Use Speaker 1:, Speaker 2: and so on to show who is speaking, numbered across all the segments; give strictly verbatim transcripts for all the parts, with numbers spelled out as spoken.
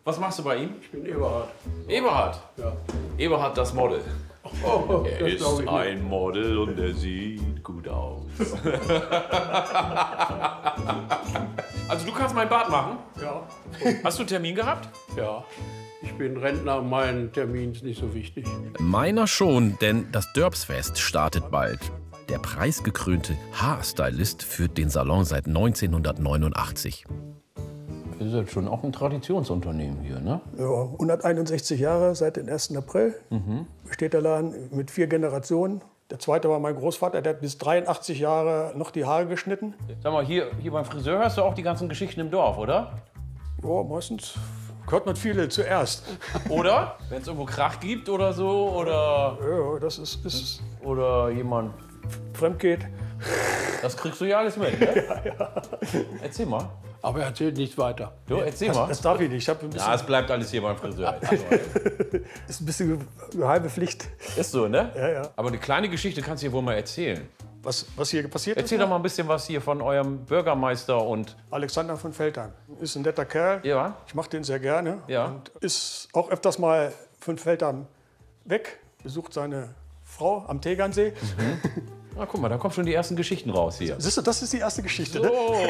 Speaker 1: Was machst du bei ihm?
Speaker 2: Ich bin Eberhard.
Speaker 1: Eberhard?
Speaker 2: Ja.
Speaker 1: Eberhard, das Model.
Speaker 2: Oh,
Speaker 1: Er
Speaker 2: das
Speaker 1: ist
Speaker 2: glaub ich
Speaker 1: ein Model und er sieht gut aus. Also du kannst mein Bart machen?
Speaker 2: nicht. Ja.
Speaker 1: Hast du einen Termin gehabt?
Speaker 2: Ja. Ich bin Rentner, mein Termin ist nicht so wichtig.
Speaker 3: Meiner schon, denn das Dörpsfest startet bald. Der preisgekrönte Haarstylist führt den Salon seit neunzehnhundertneunundachtzig.
Speaker 1: Ihr seid schon auch ein Traditionsunternehmen hier, ne?
Speaker 4: Ja, hunderteinundsechzig Jahre seit dem ersten April
Speaker 1: Mhm.
Speaker 4: besteht der Laden mit vier Generationen. Der zweite war mein Großvater, der hat bis dreiundachtzig Jahre noch die Haare geschnitten.
Speaker 1: Sag mal, hier, hier beim Friseur hörst du auch die ganzen Geschichten im Dorf, oder?
Speaker 4: Ja, meistens hört man viele zuerst.
Speaker 1: Oder? Wenn es irgendwo Krach gibt oder so, oder,
Speaker 4: Ja, das ist, ist
Speaker 1: oder jemand...
Speaker 4: fremd geht.
Speaker 1: Das kriegst du ja alles mit, ne? Ja, ja. Erzähl mal.
Speaker 2: Aber er erzählt nichts weiter.
Speaker 1: Du, erzähl mal.
Speaker 4: Das darf ich nicht. Ich hab ein bisschen,
Speaker 1: Ja, es bleibt alles hier beim Friseur.
Speaker 4: ist ein bisschen geheime Pflicht.
Speaker 1: Ist so, ne?
Speaker 4: Ja, ja.
Speaker 1: Aber eine kleine Geschichte kannst du hier wohl mal erzählen.
Speaker 4: Was, was hier passiert
Speaker 1: Erzähl
Speaker 4: ist?
Speaker 1: doch mal ein bisschen was hier von eurem Bürgermeister und...
Speaker 4: Alexander von Feldheim ist ein netter Kerl.
Speaker 1: Ja.
Speaker 4: Ich mache den sehr gerne.
Speaker 1: Ja.
Speaker 4: Und ist auch öfters mal von Feldheim weg. Besucht seine Frau am Tegernsee.
Speaker 1: Na, guck mal, da kommen schon die ersten Geschichten raus hier.
Speaker 4: Siehst du, das ist die erste Geschichte. Ne?
Speaker 1: Oh.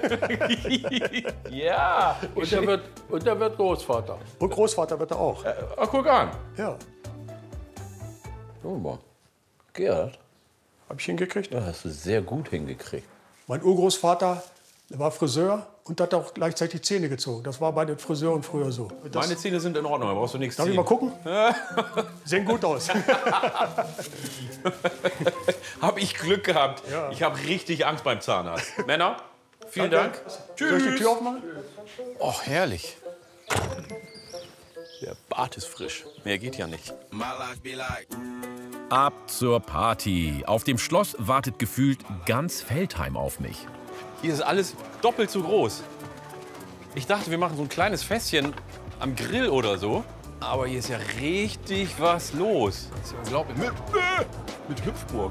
Speaker 1: Ja.
Speaker 2: Und er wird, und er wird Großvater.
Speaker 4: Und Großvater wird er auch.
Speaker 1: Ach, guck an.
Speaker 4: Ja,
Speaker 1: Guck mal. Gerd,
Speaker 4: habe ich hingekriegt.
Speaker 1: das hast du sehr gut hingekriegt.
Speaker 4: Mein Urgroßvater, der war Friseur und hat auch gleichzeitig Zähne gezogen. Das war bei den Friseuren früher so. Das,
Speaker 1: Meine Zähne sind in Ordnung, da brauchst du nichts
Speaker 4: darf ich
Speaker 1: ziehen.
Speaker 4: mal gucken? Sehen gut aus.
Speaker 1: Hab ich Glück gehabt.
Speaker 4: Ja.
Speaker 1: Ich habe richtig Angst beim Zahnarzt. Männer, vielen
Speaker 4: Danke.
Speaker 1: Dank.
Speaker 4: Soll ich die Tür aufmachen?
Speaker 1: Oh, herrlich. Der Bart ist frisch. Mehr geht ja nicht.
Speaker 3: Ab zur Party. Auf dem Schloss wartet gefühlt ganz Feldheim auf mich.
Speaker 1: Hier ist alles doppelt so groß. Ich dachte, wir machen so ein kleines Festchen am Grill oder so. Aber hier ist ja richtig was los. Das ist ja unglaublich. Mit, äh, mit Hüpfburg.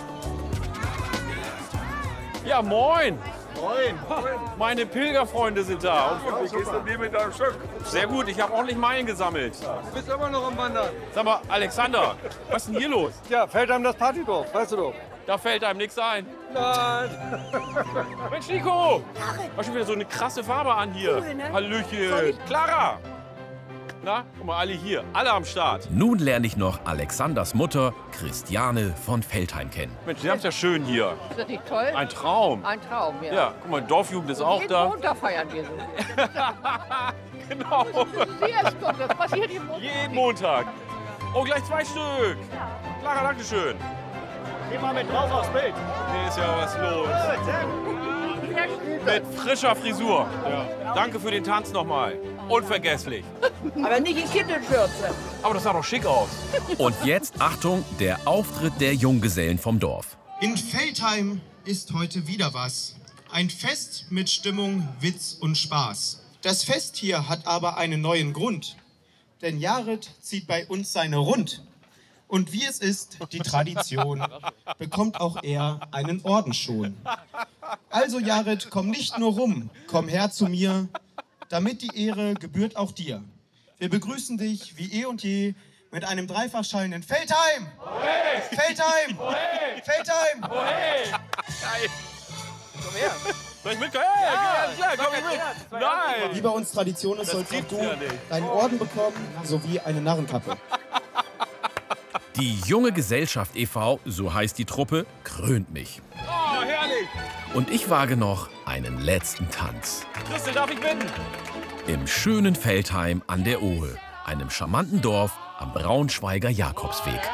Speaker 1: Ja, moin. Moin. Meine Pilgerfreunde sind da.
Speaker 5: Wie geht's denn dir mit deinem Stück?
Speaker 1: Sehr gut, ich habe ordentlich Meilen gesammelt.
Speaker 5: Du bist immer noch am Wandern.
Speaker 1: Sag mal, Alexander, was ist denn hier los?
Speaker 5: Ja, fällt einem das Partydorf, weißt du doch.
Speaker 1: Da fällt einem nichts ein.
Speaker 5: Nein.
Speaker 1: Mensch, Nico! Hast schon wieder so eine krasse Farbe an hier. Hallöchen. Clara! Na, guck mal, alle hier. Alle am Start.
Speaker 3: Nun lerne ich noch Alexanders Mutter, Christiane von Feldheim, kennen.
Speaker 1: Mensch, die haben es ja schön hier.
Speaker 6: Ist das nicht toll?
Speaker 1: Ein Traum.
Speaker 6: Ein Traum, ja.
Speaker 1: Ja, guck mal, Dorfjugend ist auch
Speaker 6: Jeden
Speaker 1: da.
Speaker 6: Montag feiern wir so.
Speaker 1: Genau.
Speaker 6: Sehr gut, das passiert jeden Montag.
Speaker 1: Jeden Montag. Oh, gleich zwei Stück. Clara, danke schön.
Speaker 5: Geh mal mit drauf aufs Bild.
Speaker 1: Hier ist ja was los. Mit frischer Frisur. Danke für den Tanz nochmal. Unvergesslich.
Speaker 6: Aber nicht in Kittelschürze.
Speaker 1: Aber das sah doch schick aus.
Speaker 3: Und jetzt, Achtung, der Auftritt der Junggesellen vom Dorf.
Speaker 7: In Feldheim ist heute wieder was. Ein Fest mit Stimmung, Witz und Spaß. Das Fest hier hat aber einen neuen Grund. Denn Jared zieht bei uns seine Rund. Und wie es ist, die Tradition, bekommt auch er einen Orden schon. Also Jared, komm nicht nur rum, komm her zu mir, damit die Ehre gebührt auch dir. Wir begrüßen dich wie eh und je mit einem dreifach schallenden Feldheim! Feldheim! Feldheim!
Speaker 1: Geil. Komm her. Soll ich mit? Hey, ja, klar, komm ich mit. Nein.
Speaker 7: Wie bei uns Tradition ist, sollst auch
Speaker 1: gibt's
Speaker 7: du
Speaker 1: ja nicht.
Speaker 7: deinen Orden bekommen, sowie eine Narrenkappe.
Speaker 3: Die Junge Gesellschaft e V, so heißt die Truppe, krönt mich.
Speaker 1: Oh, herrlich.
Speaker 3: Und ich wage noch einen letzten Tanz.
Speaker 1: Christel, darf ich bitten?
Speaker 3: Im schönen Feldheim an der Ohe, einem charmanten Dorf am Braunschweiger Jakobsweg.